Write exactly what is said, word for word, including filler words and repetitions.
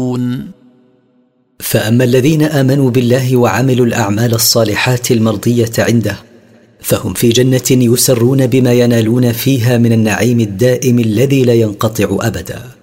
فأما الذين آمنوا بالله وعملوا الأعمال الصالحات المرضية عنده فهم في جنة يسرون بما ينالون فيها من النعيم الدائم الذي لا ينقطع أبدا.